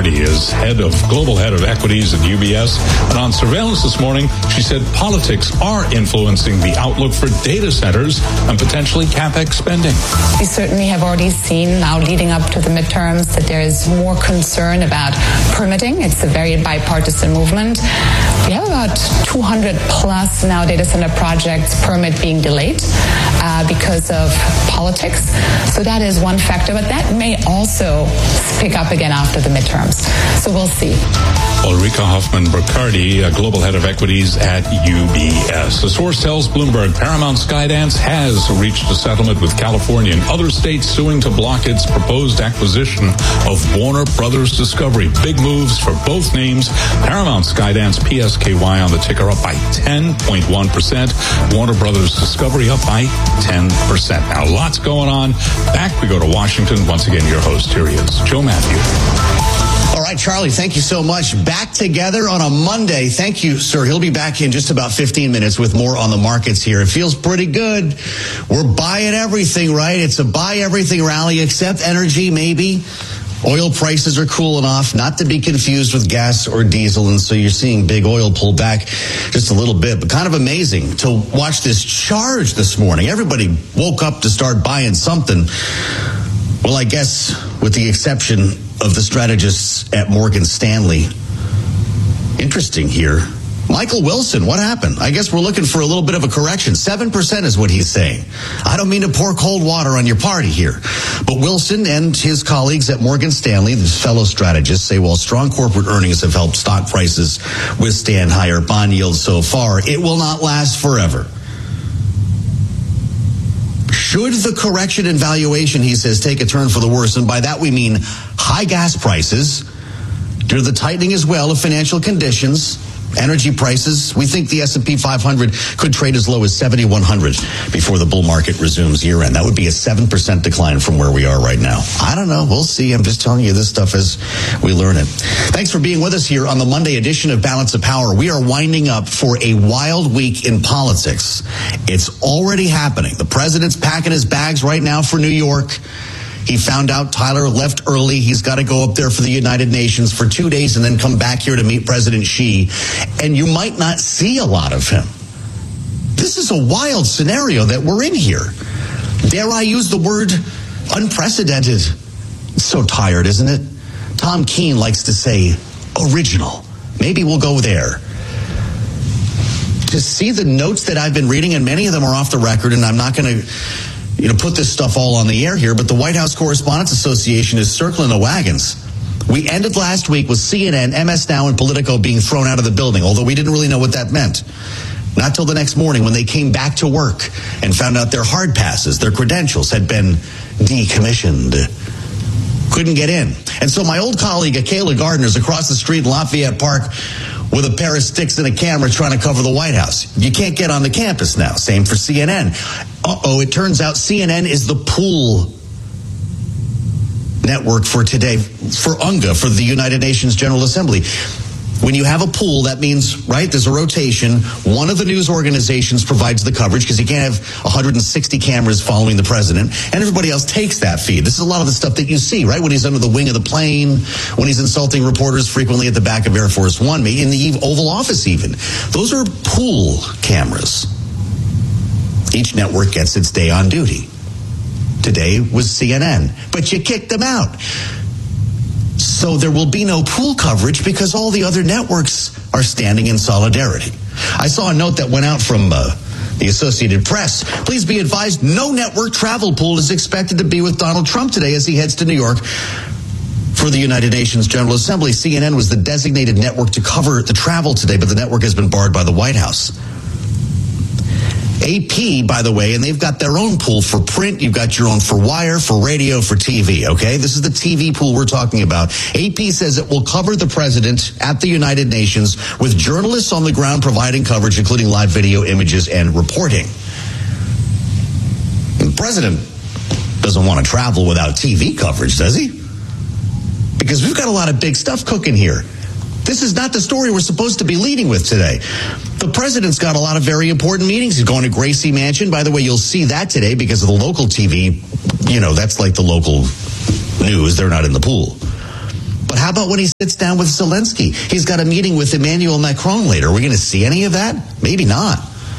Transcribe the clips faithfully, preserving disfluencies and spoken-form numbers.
is head of global head of equities at U B S. And on Surveillance this morning, she said politics are influencing the outlook for data centers and potentially CapEx spending. We certainly have already seen now leading up to the midterms that there is more concern about permitting. It's a very bipartisan movement. We have about two hundred plus now data center projects permit being delayed uh, because of politics. So that is one factor, but that may also pick up again after the midterms. So we'll see. Ulrika Hoffman-Burkardi, a global head of equities at U B S. A source tells Bloomberg Paramount Skydance has reached a settlement with California and other states suing to block its proposed acquisition of Warner Brothers Discovery. Big moves for both names. Paramount Skydance, P S K Y on the ticker, up by ten point one percent. Warner Brothers Discovery up by ten percent. Now, lots going on. Back we go to Washington. Once again, your host, here he is, Joe Matthew. All right, Charlie, thank you so much. Back together on a Monday. Thank you, sir. He'll be back in just about fifteen minutes with more on the markets here. It feels pretty good. We're buying everything, right? It's a buy everything rally, except energy, maybe. Oil prices are cooling off, not to be confused with gas or diesel, and so you're seeing big oil pull back just a little bit. But kind of amazing to watch this charge this morning. Everybody woke up to start buying something. Well, I guess with the exception of the strategists at Morgan Stanley. Interesting here. Michael Wilson, what happened? I guess we're looking for a little bit of a correction. seven percent is what he's saying. I don't mean to pour cold water on your party here. But Wilson and his colleagues at Morgan Stanley, the fellow strategists, say while strong corporate earnings have helped stock prices withstand higher bond yields so far, it will not last forever. Should the correction in valuation, he says, take a turn for the worse, and by that we mean high gas prices, due to the tightening as well of financial conditions, energy prices, we think the S and P five hundred could trade as low as seventy-one hundred before the bull market resumes year-end. That would be a seven percent decline from where we are right now. I don't know. We'll see. I'm just telling you this stuff as we learn it. Thanks for being with us here on the Monday edition of Balance of Power. We are winding up for a wild week in politics. It's already happening. The president's packing his bags right now for New York. He found out Tyler left early. He's got to go up there for the United Nations for two days and then come back here to meet President Xi. And you might not see a lot of him. This is a wild scenario that we're in here. Dare I use the word unprecedented? It's so tired, isn't it? Tom Keene likes to say original. Maybe we'll go there. To see the notes that I've been reading, and many of them are off the record, and I'm not going to you know, put this stuff all on the air here, but the White House Correspondents Association is circling the wagons. We ended last week with C N N, M S Now, and Politico being thrown out of the building, although we didn't really know what that meant. Not till the next morning when they came back to work and found out their hard passes, their credentials had been decommissioned. Couldn't get in. And so my old colleague, Akela Gardner, is across the street in Lafayette Park with a pair of sticks and a camera trying to cover the White House. You can't get on the campus now. Same for C N N. Uh-oh, it turns out C N N is the pool network for today, for UNGA, for the United Nations General Assembly. When you have a pool, that means, right, there's a rotation. One of the news organizations provides the coverage because you can't have one hundred sixty cameras following the president, and everybody else takes that feed. This is a lot of the stuff that you see, right, when he's under the wing of the plane, when he's insulting reporters frequently at the back of Air Force One, in the Oval Office even. Those are pool cameras. Each network gets its day on duty. Today was C N N, but you kicked them out. So there will be no pool coverage because all the other networks are standing in solidarity. I saw a note that went out from uh, the Associated Press. Please be advised, no network travel pool is expected to be with Donald Trump today as he heads to New York for the United Nations General Assembly. C N N was the designated network to cover the travel today, but the network has been barred by the White House. A P, by the way, and they've got their own pool for print. You've got your own for wire, for radio, for T V, okay? This is the T V pool we're talking about. A P says it will cover the president at the United Nations with journalists on the ground providing coverage, including live video, images, and reporting. The president doesn't want to travel without T V coverage, does he? Because we've got a lot of big stuff cooking here. This is not the story we're supposed to be leading with today. The president's got a lot of very important meetings. He's going to Gracie Mansion. By the way, you'll see that today because of the local T V. You know, that's like the local news. They're not in the pool. But how about when he sits down with Zelensky? He's got a meeting with Emmanuel Macron later. Are we going to see any of that? Maybe not.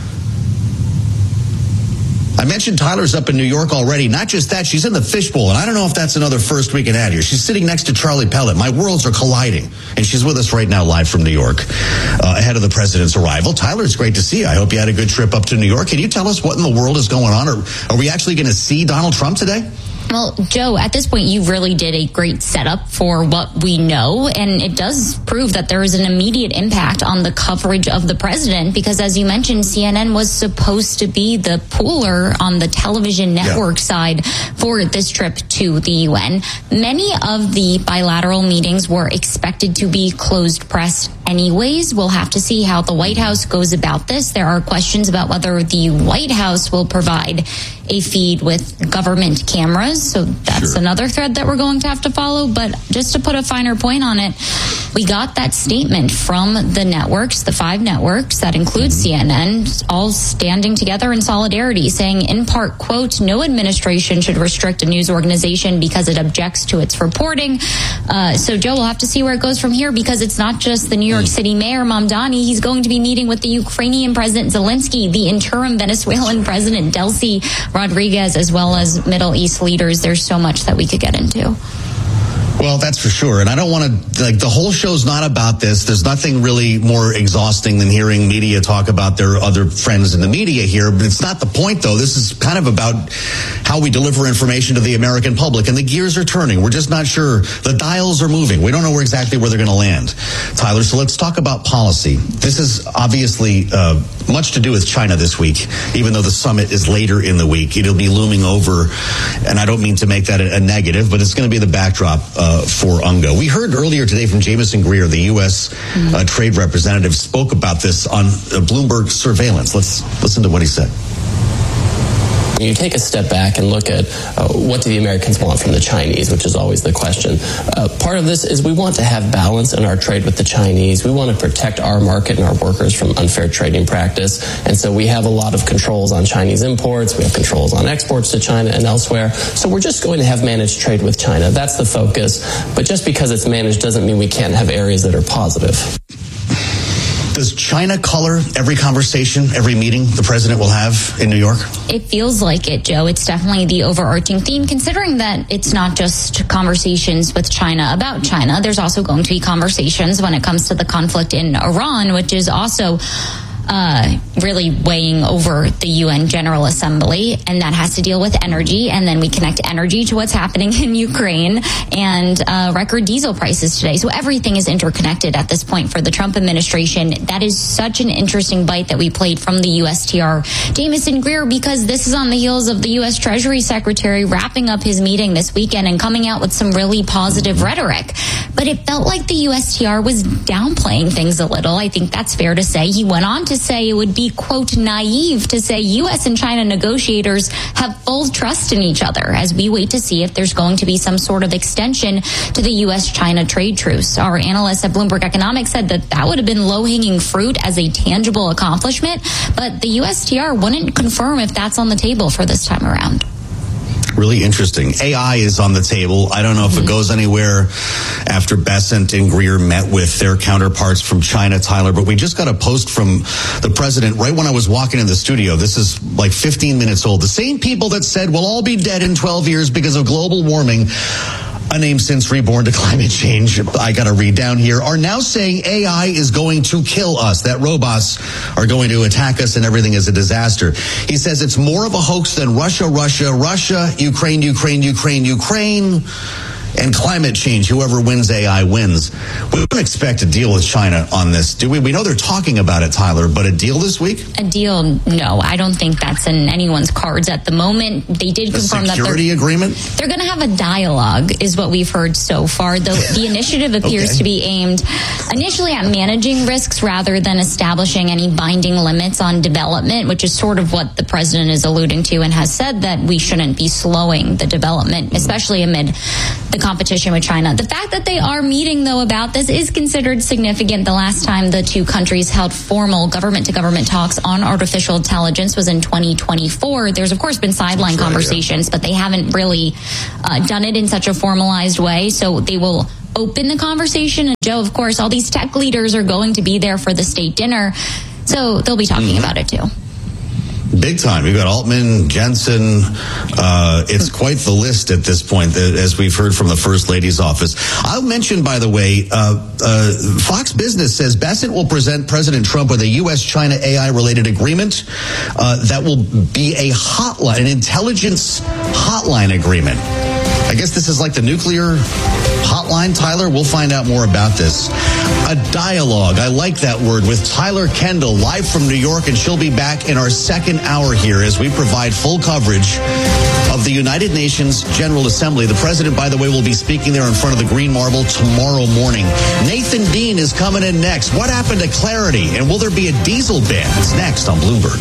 I mentioned Tyler's up in New York already. Not just that, she's in the fishbowl, and I don't know if that's another first weekend ad here. She's sitting next to Charlie Pellet. My worlds are colliding, and she's with us right now live from New York uh, ahead of the president's arrival. Tyler, it's great to see you. I hope you had a good trip up to New York. Can you tell us what in the world is going on? Or are we actually going to see Donald Trump today? Well, Joe, at this point, you really did a great setup for what we know, and it does prove that there is an immediate impact on the coverage of the president, because as you mentioned, C N N was supposed to be the pooler on the television network yeah. side for this trip to the U N. Many of the bilateral meetings were expected to be closed press anyways. We'll have to see how the White House goes about this. There are questions about whether the White House will provide a feed with government cameras. So that's sure. another thread that we're going to have to follow. But just to put a finer point on it, we got that statement from the networks, the five networks that include mm-hmm. C N N, all standing together in solidarity, saying in part, quote, no administration should restrict a news organization because it objects to its reporting. Uh, so, Joe, we'll have to see where it goes from here, because it's not just the New York City mayor, Mamdani. He's going to be meeting with the Ukrainian President Zelensky, the interim Venezuelan President Delcy Rodriguez, as well as Middle East leaders. There's so much that we could get into. Well, that's for sure. And I don't want to, like, the whole show's not about this. There's nothing really more exhausting than hearing media talk about their other friends in the media here. But it's not the point, though. This is kind of about how we deliver information to the American public. And the gears are turning. We're just not sure. The dials are moving. We don't know where exactly where they're going to land, Tyler. So let's talk about policy. This is obviously uh, much to do with China this week, even though the summit is later in the week. It'll be looming over. And I don't mean to make that a, a negative, but it's going to be the backdrop uh, Uh, for U N G A. We heard earlier today from Jamison Greer, the U S Mm-hmm. uh, trade representative, spoke about this on uh, Bloomberg Surveillance. Let's listen to what he said. You take a step back and look at uh, what do the Americans want from the Chinese, which is always the question. Uh, part of this is we want to have balance in our trade with the Chinese. We want to protect our market and our workers from unfair trading practice. And so we have a lot of controls on Chinese imports. We have controls on exports to China and elsewhere. So we're just going to have managed trade with China. That's the focus. But just because it's managed doesn't mean we can't have areas that are positive. Does China color every conversation, every meeting the president will have in New York? It feels like it, Joe. It's definitely the overarching theme, considering that it's not just conversations with China about China. There's also going to be conversations when it comes to the conflict in Iran, which is also Uh, really weighing over the U N General Assembly, and that has to deal with energy. And then we connect energy to what's happening in Ukraine and uh, record diesel prices today. So everything is interconnected at this point for the Trump administration. That is such an interesting bite that we played from the U S T R, Jamison Greer, because this is on the heels of the U S Treasury Secretary wrapping up his meeting this weekend and coming out with some really positive rhetoric. But it felt like the U S T R was downplaying things a little. I think that's fair to say. He went on to say it would be, quote, naive to say U S and China negotiators have full trust in each other as we wait to see if there's going to be some sort of extension to the U S China trade truce. Our analyst at Bloomberg Economics said that that would have been low-hanging fruit as a tangible accomplishment, but the U S T R wouldn't confirm if that's on the table for this time around. Really interesting. A I is on the table. I don't know if it goes anywhere after Bessent and Greer met with their counterparts from China, Tyler, but we just got a post from the president right when I was walking in the studio. This is like fifteen minutes old. The same people that said we'll all be dead in twelve years because of global warming, a name since reborn to climate change, I got to read down here, are now saying A I is going to kill us, that robots are going to attack us and everything is a disaster. He says it's more of a hoax than Russia, Russia, Russia, Ukraine, Ukraine, Ukraine, Ukraine, and climate change. Whoever wins A I wins. We don't expect a deal with China on this, do we? We know they're talking about it, Tyler, but a deal this week? A deal, no. I don't think that's in anyone's cards at the moment. They did confirm that they're... security agreement? They're going to have a dialogue, is what we've heard so far. The, the initiative appears okay. to be aimed initially at managing risks rather than establishing any binding limits on development, which is sort of what the president is alluding to and has said that we shouldn't be slowing the development, especially amid the competition with China. The fact that they are meeting, though, about this is considered significant. The last time the two countries held formal government-to-government talks on artificial intelligence was in twenty twenty-four. There's, of course, been sideline right, conversations, yeah. but they haven't really uh, done it in such a formalized way. So they will open the conversation. And Joe, of course, all these tech leaders are going to be there for the state dinner, so they'll be talking mm-hmm. about it too. Big time. We've got Altman, Jensen. Uh, it's quite the list at this point, as we've heard from the First Lady's office. I'll mention, by the way, uh, uh, Fox Business says Bassett will present President Trump with a U S China A I-related agreement uh, that will be a hotline, an intelligence hotline agreement. I guess this is like the nuclear hotline, Tyler. We'll find out more about this. A dialogue, I like that word, with Tyler Kendall, live from New York, and she'll be back in our second hour here as we provide full coverage of the United Nations General Assembly. The president, by the way, will be speaking there in front of the Green Marble tomorrow morning. Nathan Dean is coming in next. What happened to clarity, and will there be a diesel ban? It's next on Bloomberg.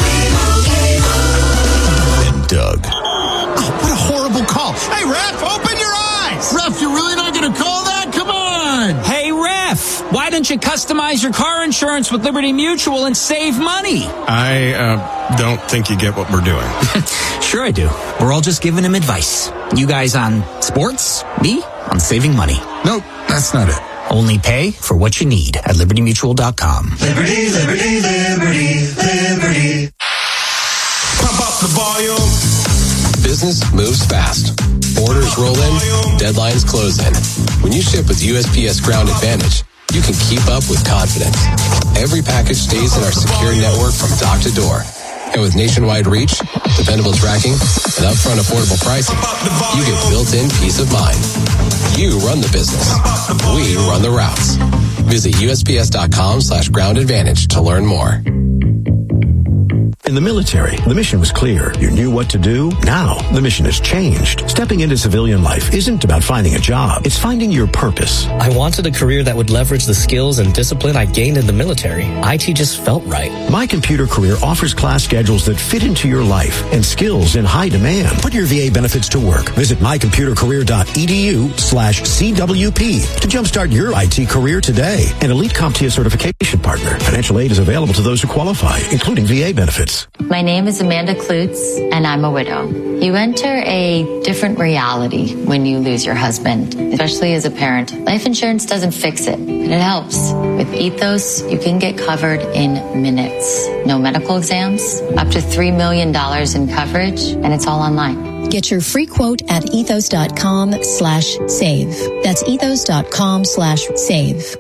And Doug. Oh, what a horrible call. Hey, Ref, open your eyes. Ref, you're really not going to call that? Come on. Hey, Ref, why don't you customize your car insurance with Liberty Mutual and save money? I uh, don't think you get what we're doing. Sure I do. We're all just giving him advice. You guys on sports, me on saving money. Nope, that's not it. Only pay for what you need at liberty mutual dot com. Liberty, liberty, liberty, liberty. Pump up the volume. Business moves fast. Orders roll in, deadlines close in. When you ship with U S P S Ground Advantage, you can keep up with confidence. Every package stays in our secure network from dock to door. And with nationwide reach, dependable tracking, and upfront affordable pricing, you get built-in peace of mind. You run the business. We run the routes. Visit U S P S dot com slash ground advantage to learn more. In the military, the mission was clear. You knew what to do. Now, the mission has changed. Stepping into civilian life isn't about finding a job. It's finding your purpose. I wanted a career that would leverage the skills and discipline I gained in the military. I T just felt right. My Computer Career offers class schedules that fit into your life and skills in high demand. Put your V A benefits to work. Visit my computer career dot e d u slash C W P to jumpstart your I T career today. An Elite CompTIA certification partner. Financial aid is available to those who qualify, including V A benefits. My name is Amanda Klutz, and I'm a widow. You enter a different reality when you lose your husband, especially as a parent. Life insurance doesn't fix it, but it helps. With Ethos, you can get covered in minutes. No medical exams, up to three million dollars in coverage, and it's all online. Get your free quote at ethos dot com slash save. That's ethos dot com slash save.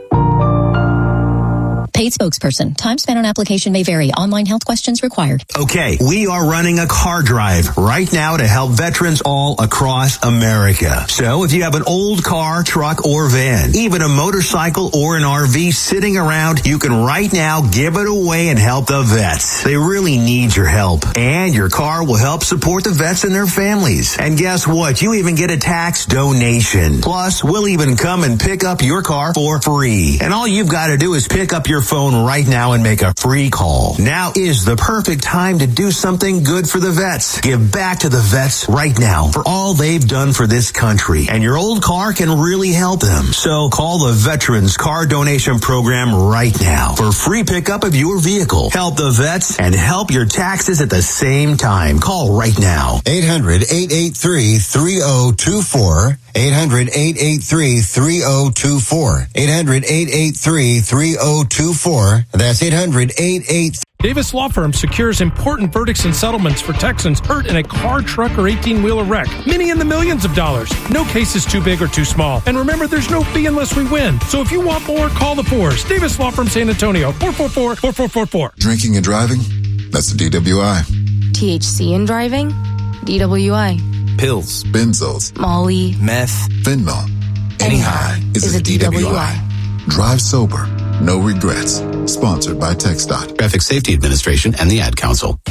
Paid spokesperson. Time spent on application may vary. Online health questions required. Okay, we are running a car drive right now to help veterans all across America. So if you have an old car, truck, or van, even a motorcycle or an R V sitting around, you can right now give it away and help the vets. They really need your help. And your car will help support the vets and their families. And guess what? You even get a tax donation. Plus, we'll even come and pick up your car for free. And all you've got to do is pick up your phone right now and make a free call. Now is the perfect time to do something good for the vets. Give back to the vets right now for all they've done for this country. And your old car can really help them. So call the Veterans Car Donation Program right now for free pickup of your vehicle. Help the vets and help your taxes at the same time. Call right now. eight hundred, eight eight three, three oh two four. eight hundred, eight eight three, three oh two four. eight hundred, eight eight three, three oh two four. That's eight hundred, eight eight three. Davis Law Firm secures important verdicts and settlements for Texans hurt in a car, truck, or eighteen-wheeler wreck. Many in the millions of dollars. No case is too big or too small. And remember, there's no fee unless we win. So if you want more, call the fours. Davis Law Firm San Antonio, four four four, four four four four. Drinking and driving? That's a D W I. T H C in driving? D W I. Pills, benzos, Molly, meth, fentanyl. Any high is, is a, a D W I. D W I. Drive sober. No regrets. Sponsored by TxDOT. Traffic Safety Administration and the Ad Council.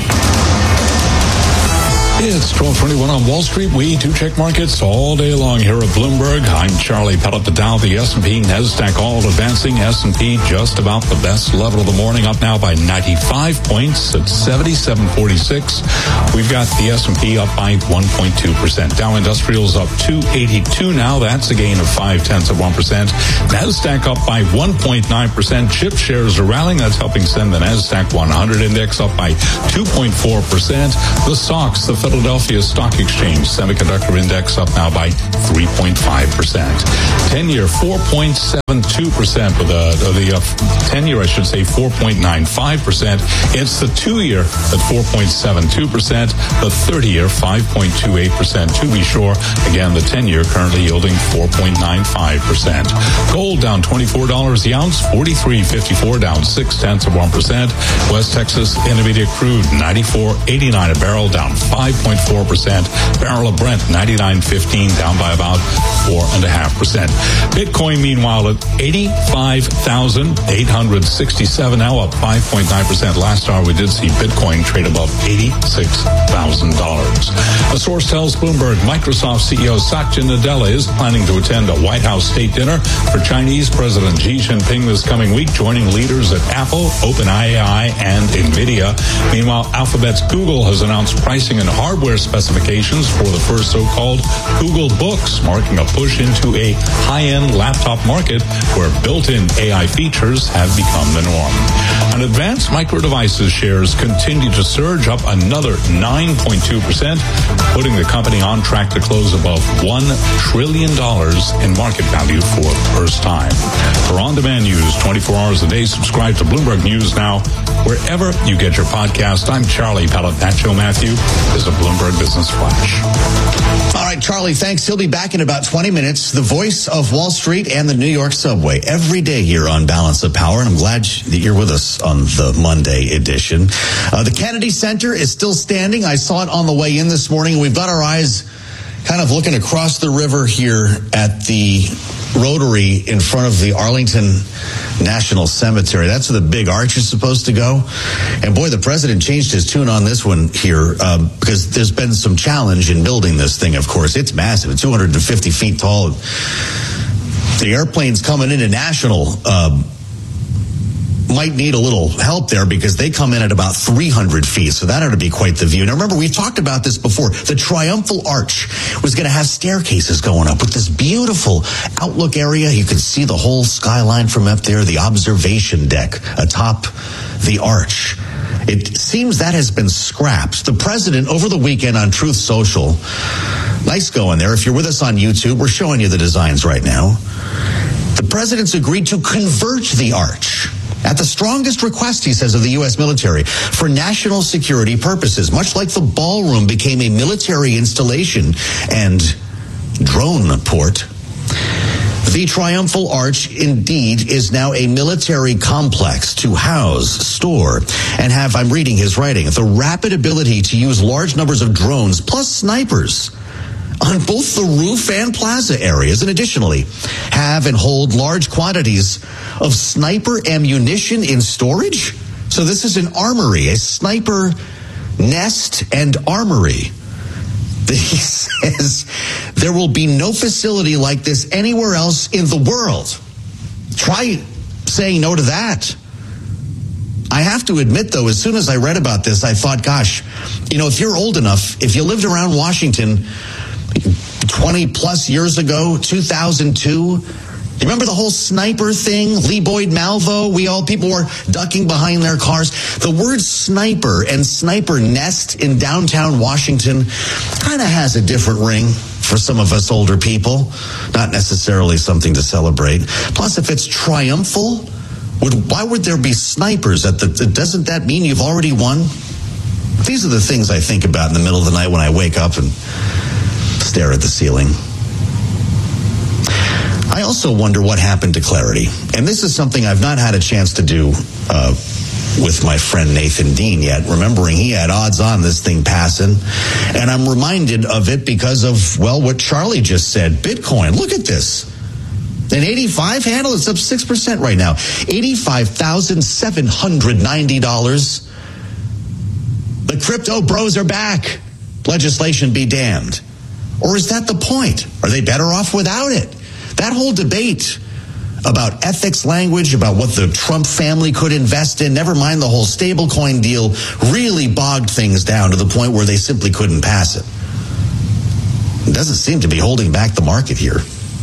It's twelve twenty-one on Wall Street. We do check markets all day long here at Bloomberg. I'm Charlie Pellet. The Dow, the S and P, NASDAQ all advancing. S and P just about the best level of the morning, up now by ninety-five points at seventy-seven forty-six. We've got the S and P up by one point two percent. Dow Industrials up two eighty-two now. That's a gain of five tenths of one percent. NASDAQ up by one point nine percent. Chip shares are rallying. That's helping send the NASDAQ one hundred index up by two point four percent. The S O X, the Federal Philadelphia Stock Exchange Semiconductor Index up now by three point five percent. ten-year, four point seven two percent with a, the uh, ten-year, I should say, four point nine five percent. It's the two-year at four point seven two percent. The thirty-year, five point two eight percent. To be sure, again, the ten-year currently yielding four point nine five percent. Gold down twenty-four dollars the ounce, forty-three fifty-four, down six tenths of one percent. West Texas Intermediate Crude, ninety-four eighty-nine a barrel, down five point four percent. Barrel of Brent, ninety-nine fifteen, down by about four point five percent. Bitcoin, meanwhile, at eighty-five thousand eight hundred sixty-seven, now up five point nine percent. Last hour, we did see Bitcoin trade above eighty-six thousand dollars. A source tells Bloomberg Microsoft C E O Satya Nadella is planning to attend a White House state dinner for Chinese President Xi Jinping this coming week, joining leaders at Apple, OpenAI, and NVIDIA. Meanwhile, Alphabet's Google has announced pricing and hardware specifications for the first so-called Google Books, marking a push into a high-end laptop market where built-in A I features have become the norm. And Advanced Micro Devices shares continue to surge, up another nine point two percent, putting the company on track to close above one trillion dollars in market value for the first time. For on-demand news twenty-four hours a day, subscribe to Bloomberg News Now wherever you get your podcast. I'm Charlie Pellet. That Joe Matthew is a Bloomberg Business Flash. All right, Charlie, thanks. He'll be back in about twenty minutes. The voice of Wall Street and the New York subway every day here on Balance of Power. And I'm glad that you're with us on the Monday edition. Uh, the Kennedy Center is still standing. I saw it on the way in this morning. We've got our eyes kind of looking across the river here at the Rotary in front of the Arlington National Cemetery. That's where the big arch is supposed to go. And boy, the president changed his tune on this one here uh, because there's been some challenge in building this thing, of course. It's massive. It's two hundred fifty feet tall. The airplanes coming into National uh, might need a little help there because they come in at about three hundred feet. So that ought to be quite the view. Now, remember, we've talked about this before. The Triumphal Arch was going to have staircases going up with this beautiful outlook area. You could see the whole skyline from up there, the observation deck atop the arch. It seems that has been scrapped. The president, over the weekend on Truth Social, nice going there. If you're with us on YouTube, we're showing you the designs right now. The president's agreed to convert the arch at the strongest request, he says, of the U S military for national security purposes, much like the ballroom became a military installation and drone port. The Triumphal Arch, indeed, is now a military complex to house, store, and have, I'm reading his writing, the rapid ability to use large numbers of drones plus snipers on both the roof and plaza areas, and additionally have and hold large quantities of sniper ammunition in storage. So this is an armory, a sniper nest and armory. He says there will be no facility like this anywhere else in the world. Try saying no to that. I have to admit, though, as soon as I read about this, I thought, gosh, you know, if you're old enough, if you lived around Washington twenty plus years ago, two thousand two, you remember the whole sniper thing? Lee Boyd Malvo, we all, people were ducking behind their cars. The word sniper and sniper nest in downtown Washington kind of has a different ring for some of us older people. Not necessarily something to celebrate. Plus, if it's triumphal, would, why would there be snipers at the, doesn't that mean you've already won? These are the things I think about in the middle of the night when I wake up and stare at the ceiling. I also wonder what happened to clarity. And this is something I've not had a chance to do uh, with my friend Nathan Dean yet, remembering he had odds on this thing passing. And I'm reminded of it because of, well, what Charlie just said. Bitcoin, look at this. An eighty-five handle, it's up six percent right now. eighty-five thousand seven hundred ninety dollars. The crypto bros are back. Legislation be damned. Or is that the point? Are they better off without it? That whole debate about ethics language, about what the Trump family could invest in, never mind the whole stablecoin deal, really bogged things down to the point where they simply couldn't pass it. It doesn't seem to be holding back the market here.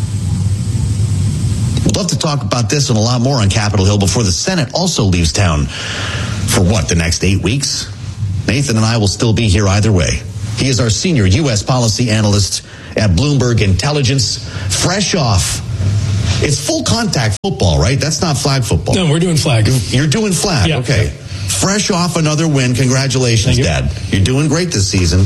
We'd love to talk about this and a lot more on Capitol Hill before the Senate also leaves town for what, the next eight weeks? Nathan and I will still be here either way. He is our senior U S policy analyst at Bloomberg Intelligence. Fresh off. It's full contact football, right? That's not flag football. No, we're doing flag. You're doing flag. Yeah. Okay. Fresh off another win. Congratulations, you. Dad. You're doing great this season.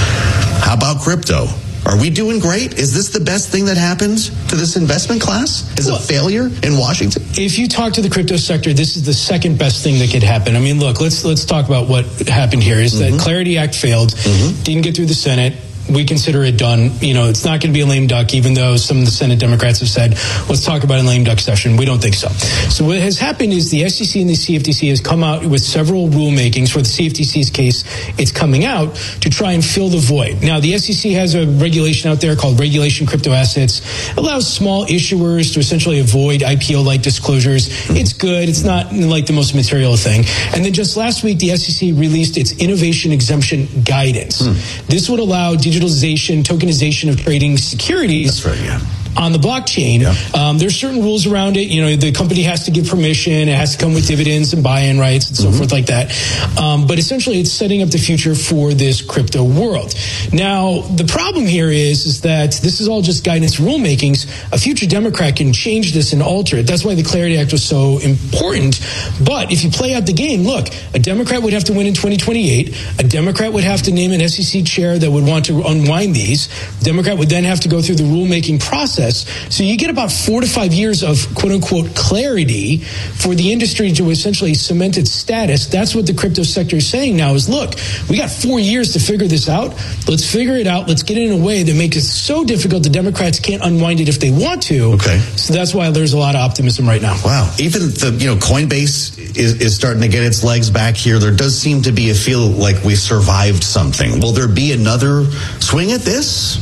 How about crypto? Are we doing great? Is this the best thing that happened to this investment class? Is well, a failure in Washington? If you talk to the crypto sector, this is the second best thing that could happen. I mean, look, let's let's talk about what happened here. Is mm-hmm. that Clarity Act failed, mm-hmm. didn't get through the Senate. We consider it done. You know, it's not going to be a lame duck, even though some of the Senate Democrats have said, let's talk about a lame duck session. We don't think so. So what has happened is the S E C and the C F T C has come out with several rulemakings. For the C F T C's case, it's coming out to try and fill the void. Now, the S E C has a regulation out there called Regulation Crypto Assets. It allows small issuers to essentially avoid I P O-like disclosures. It's good. It's not like the most material thing. And then just last week, the S E C released its Innovation Exemption Guidance. Hmm. This would allow digitalization, tokenization of trading securities. That's right, yeah. On the blockchain, yeah. um, there's certain rules around it. You know, the company has to give permission. It has to come with dividends and buy-in rights and so mm-hmm. forth like that. Um, but essentially, it's setting up the future for this crypto world. Now, the problem here is, is that this is all just guidance rulemakings. A future Democrat can change this and alter it. That's why the Clarity Act was so important. But if you play out the game, look, a Democrat would have to win in twenty twenty-eight. A Democrat would have to name an S E C chair that would want to unwind these. A Democrat would then have to go through the rulemaking process. So you get about four to five years of quote-unquote clarity for the industry to essentially cement its status. That's what the crypto sector is saying now is, look, we got four years to figure this out. Let's figure it out. Let's get it in a way that makes it so difficult the Democrats can't unwind it if they want to. Okay. So that's why there's a lot of optimism right now. Wow. Even the, you know, Coinbase is, is starting to get its legs back here. There does seem to be a feel like we survived something. Will there be another swing at this?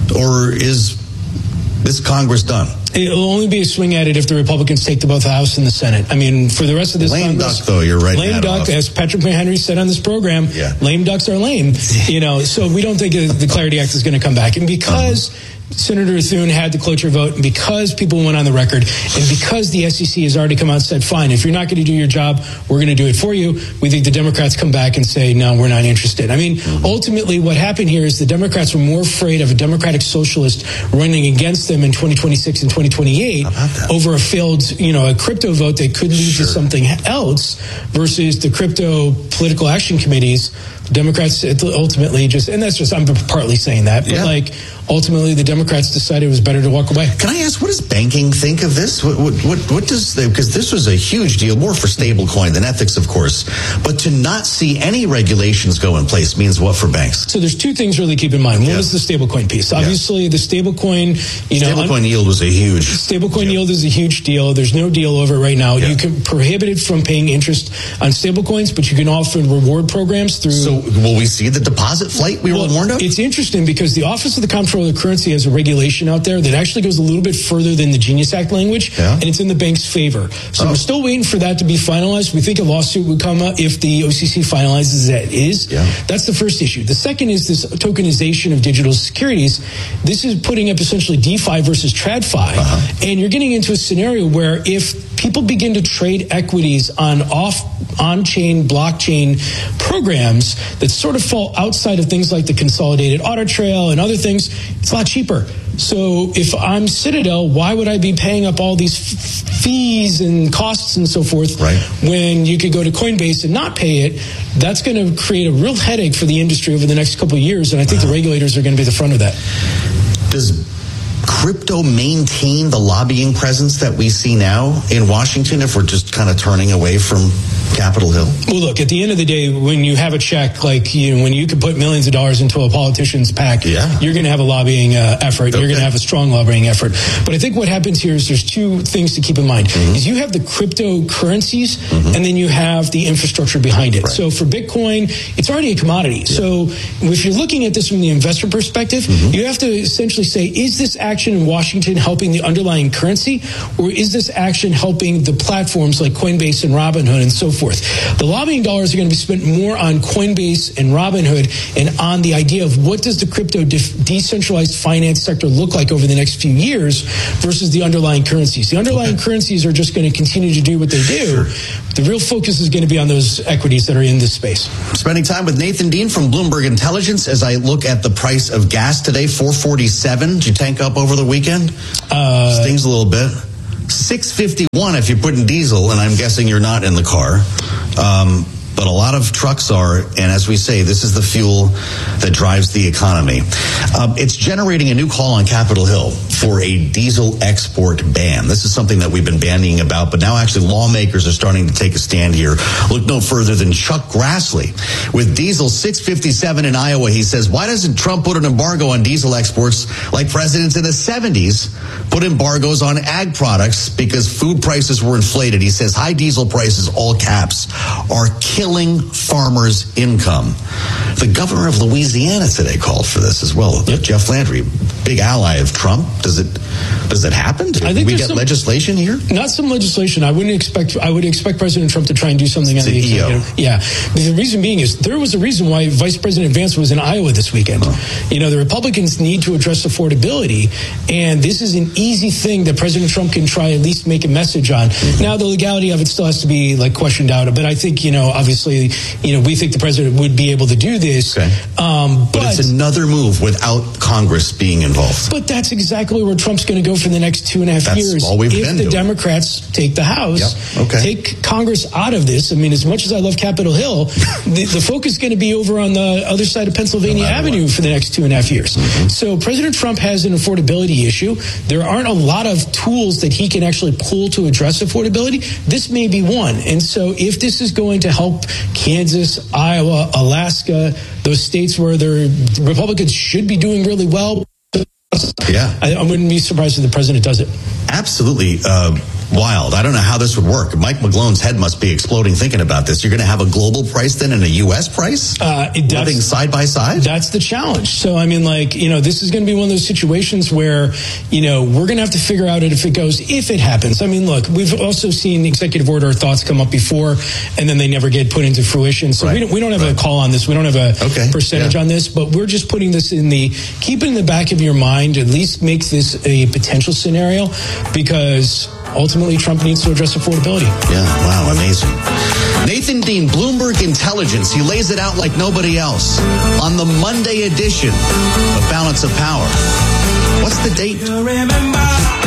Or is this Congress done? It'll only be a swing at it if the Republicans take to both the House and the Senate. I mean, for the rest of this lame Congress, duck, though, you're right. Lame duck, off. As Patrick McHenry said on this program, yeah. lame ducks are lame. You know, so we don't think the Clarity Act is going to come back. And because uh-huh. Senator Thune had the cloture vote, and because people went on the record, and because the S E C has already come out and said, fine, if you're not going to do your job, we're going to do it for you, we think the Democrats come back and say, no, we're not interested. I mean, mm-hmm. ultimately what happened here is the Democrats were more afraid of a Democratic socialist running against them in twenty twenty-six and twenty twenty-eight over a failed, you know, a crypto vote that could lead sure. to something else versus the crypto political action committees. Democrats ultimately just, and that's just, I'm partly saying that, but yeah. like, ultimately the Democrats decided it was better to walk away. Can I ask, what does banking think of this? What, what, what, what does, because this was a huge deal, more for stablecoin than ethics, of course, but to not see any regulations go in place means what for banks? So there's two things really keep in mind. One yeah. is the stablecoin piece. Obviously, yeah. the stablecoin, you know. Stablecoin un- yield was a huge. Stablecoin deal. yield is a huge deal. There's no deal over it right now. Yeah. You can prohibit it from paying interest on stablecoins, but you can offer reward programs through. So will we see the deposit flight we well, were warned of? It's interesting because the Office of the Comptroller of the Currency has a regulation out there that actually goes a little bit further than the Genius Act language, yeah. and it's in the bank's favor. So oh. we're still waiting for that to be finalized. We think a lawsuit would come up if the O C C finalizes that it is. Yeah. That's the first issue. The second is this tokenization of digital securities. This is putting up essentially DeFi versus TradFi, uh-huh. and you're getting into a scenario where if people begin to trade equities on off on-chain blockchain programs that sort of fall outside of things like the consolidated audit trail and other things, it's a lot cheaper. So if I'm Citadel, why would I be paying up all these f- fees and costs and so forth right. when you could go to Coinbase and not pay it? That's going to create a real headache for the industry over the next couple of years, and I think wow. the regulators are going to be the front of that. Does crypto maintain the lobbying presence that we see now in Washington if we're just kind of turning away from Capitol Hill? Well, look, at the end of the day, when you have a check, like, you know, when you can put millions of dollars into a politician's PAC, yeah. you're going to have a lobbying uh, effort. Okay. You're going to have a strong lobbying effort. But I think what happens here is there's two things to keep in mind. Mm-hmm. Is you have the cryptocurrencies, mm-hmm. and then you have the infrastructure behind it. Right. So for Bitcoin, it's already a commodity. Yeah. So if you're looking at this from the investor perspective, mm-hmm. you have to essentially say, is this action in Washington helping the underlying currency, or is this action helping the platforms like Coinbase and Robinhood and so forth? The lobbying dollars are going to be spent more on Coinbase and Robinhood and on the idea of what does the crypto de- decentralized finance sector look like over the next few years versus the underlying currencies. The underlying okay. currencies are just going to continue to do what they do. Sure. The real focus is going to be on those equities that are in this space. Spending time with Nathan Dean from Bloomberg Intelligence as I look at the price of gas today, four forty-seven. Did you tank up over the weekend? Uh, Stings a little bit. six fifty-one if you're putting diesel, and I'm guessing you're not in the car. Um, but a lot of trucks are, and as we say, this is the fuel that drives the economy. Um, it's generating a new call on Capitol Hill for a diesel export ban. This is something that we've been bandying about, but now actually lawmakers are starting to take a stand here. Look no further than Chuck Grassley. With diesel six fifty-seven in Iowa, he says, why doesn't Trump put an embargo on diesel exports like presidents in the seventies put embargoes on ag products because food prices were inflated? He says high diesel prices, all caps, are killing farmers' income. The governor of Louisiana today called for this as well. Yep. Jeff Landry, big ally of Trump. Does it does it happen? Do I think we get some, legislation here? Not some legislation. I wouldn't expect. I would expect President Trump to try and do something on the E O. Yeah. But the reason being is there was a reason why Vice President Vance was in Iowa this weekend. Oh. You know, the Republicans need to address affordability, and this is an easy thing that President Trump can try at least make a message on. Mm-hmm. Now, the legality of it still has to be like questioned out, but I think, you know, obviously, you know, we think the president would be able to do this. Okay. Um, but, but it's another move without Congress being involved. But that's exactly where Trump's going to go for the next two and a half that's years. All we've if been the doing. Democrats take the House, yep. okay. take Congress out of this. I mean, as much as I love Capitol Hill, the, the focus is going to be over on the other side of Pennsylvania no Avenue what. for the next two and a half years. Mm-hmm. So President Trump has an affordability issue. There aren't a lot of tools that he can actually pull to address affordability. This may be one. And so if this is going to help Kansas, Iowa, Alaska, those states where the Republicans should be doing really well, yeah, I, I wouldn't be surprised if the president does it. Absolutely uh, wild. I don't know how this would work. Mike McGlone's head must be exploding thinking about this. You're going to have a global price then and a U S price uh, it does, living side by side? That's the challenge. So, I mean, like, you know, this is going to be one of those situations where, you know, we're going to have to figure out it if it goes, if it happens. I mean, look, we've also seen executive order thoughts come up before, and then they never get put into fruition. So right. we don't we don't have right. a call on this. We don't have a okay. percentage yeah. on this, but we're just putting this in the, keep it in the back of your mind, at least make this a potential scenario, because ultimately Trump needs to address affordability. Yeah, wow, amazing. Nathan Dean, Bloomberg Intelligence. He lays it out like nobody else on the Monday edition of Balance of Power. What's the date?